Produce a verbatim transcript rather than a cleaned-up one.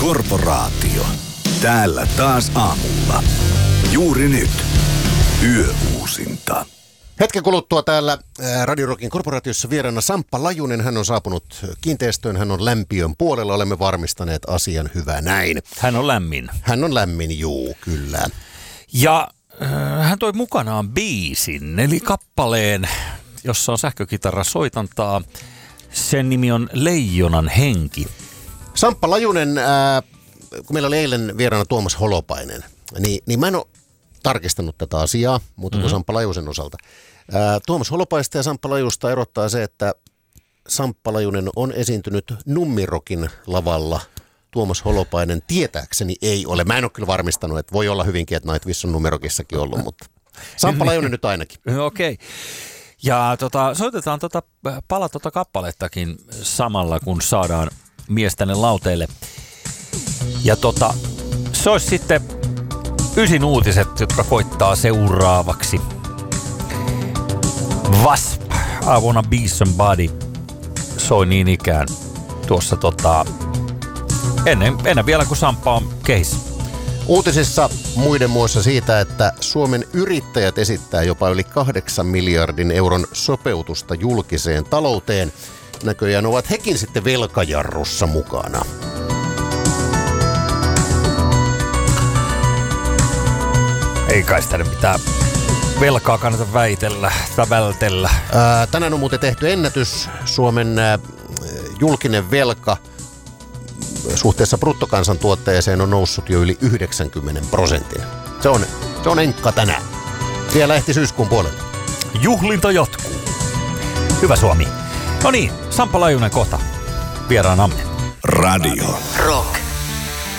Korporaatio. Täällä taas aamulla. Juuri nyt. Yöuusinta. Hetken kuluttua täällä Radio Rockin korporaatiossa vieraana Samppa Lajunen. Hän on saapunut kiinteistöön, hän on lämpiön puolella. Olemme varmistaneet asian, hyvä näin. Hän on lämmin. Hän on lämmin, juu, kyllä. Ja äh, hän toi mukanaan biisin, eli kappaleen, jossa on sähkökitara soitantaa. Sen nimi on Leijonan henki. Samppa Lajunen, äh, kun meillä oli eilen vieraana Tuomas Holopainen, niin, niin mä en ole tarkistanut tätä asiaa, mutta mm-hmm. Samppa Lajusen osalta. Ää, Tuomas Holopaista ja Samppa Lajusta erottaa se, että Samppa Lajunen on esiintynyt Nummirokin lavalla. Tuomas Holopainen tietääkseni ei ole. Mä en ole kyllä varmistanut, että voi olla hyvinkin, että Nightwish on Nummirokissakin ollut, mutta Samppa Lajunen nyt ainakin. Okei. Okay. Ja tota, soitetaan tota, pala tota kappalettakin samalla, kun saadaan mies tänne lauteille. Ja tota, se olisi sitten Ysin uutiset, jotka koittaa seuraavaksi. Wasp, I Wanna Be Somebody, soi niin ikään tuossa tota, ennen, ennen vielä kuin Samppa on kehissä. Uutisissa muiden muassa siitä, että Suomen yrittäjät esittää jopa yli kahdeksan miljardin euron sopeutusta julkiseen talouteen. Näköjään ovat hekin sitten velkajarrussa mukana. Ei kai sitä mitään velkaa kannata väitellä tai vältellä. Ää, tänään on muuten tehty ennätys. Suomen ää, julkinen velka suhteessa bruttokansantuotteeseen on noussut jo yli yhdeksänkymmentä prosentin. Se on, se on enkka tänään. Vielä ehti syyskuun puolella. Juhlinta jatkuu. Hyvä Suomi. No niin, Samppa Lajunen kohta vieraanamme. Radio Rock.